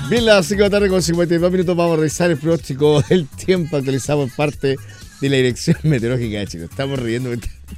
Bien, las 5 de la tarde con 52 minutos vamos a revisar el pronóstico del tiempo actualizado por parte de la Dirección Meteorológica de Chile. Estamos riendo.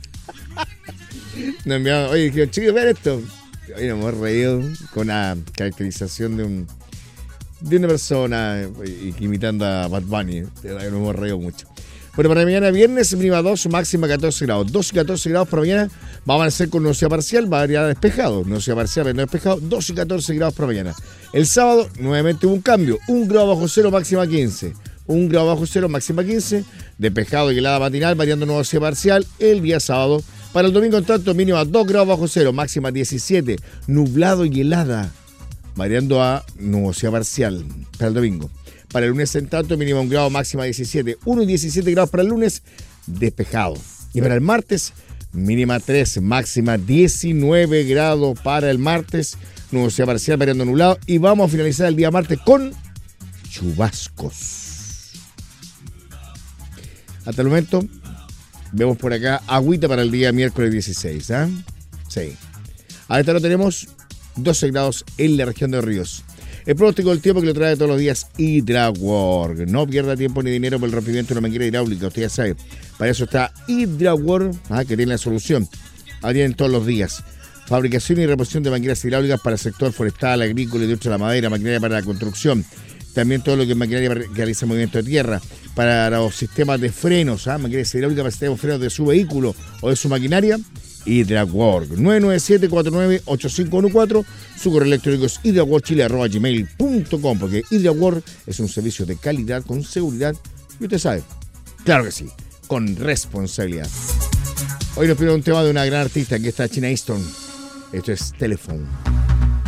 Nos enviaron, oye, dijeron, chicos, vean esto. Hoy nos hemos reído con una caracterización de una persona imitando a Bad Bunny. Nos hemos reído mucho. Bueno, para mañana viernes, mínima 2, máxima 14 grados. 2 y 14 grados para mañana. Va a amanecer con nubosidad parcial, va a variar despejado. Nubosidad parcial, pero no despejado. 2 y 14 grados para mañana. El sábado, nuevamente hubo un cambio. 1 grado bajo cero, máxima 15. 1 grado bajo cero, máxima 15. Despejado y helada matinal, variando nubosidad parcial el día sábado. Para el domingo, en tanto, mínima 2 grados bajo cero, máxima 17. Nublado y helada, variando a nubosidad parcial para el domingo. Para el lunes, en tanto, mínima 1 grado, máxima 17. 1 y 17 grados para el lunes, despejado. Y para el martes, mínima 3, máxima 19 grados para el martes. Nubosidad parcial, variando nublado. Y vamos a finalizar el día martes con chubascos. Hasta el momento, vemos por acá agüita para el día miércoles 16. ¿Ah? Sí. A esta hora tenemos 12 grados en la región de Ríos. El pronóstico del tiempo que lo trae todos los días HidraWorld. No pierda tiempo ni dinero por el rompimiento de una manguera hidráulica. Usted ya sabe. Para eso está HidraWorld, que tiene la solución. Ahí tienen todos los días. Fabricación y reposición de mangueras hidráulicas para el sector forestal, agrícola, industria de la madera, maquinaria para la construcción. También todo lo que es maquinaria que realiza movimiento de tierra. Para los sistemas de frenos, maquinaria hidráulica para sistemas de frenos de su vehículo o de su maquinaria. HidraWorld 997-498-514. Su correo electrónico es hidraworldchile@gmail.com, porque HidraWorld es un servicio de calidad con seguridad y usted sabe, claro que sí, con responsabilidad. Hoy nos pide un tema de una gran artista que está China Easton. Esto es Telephone.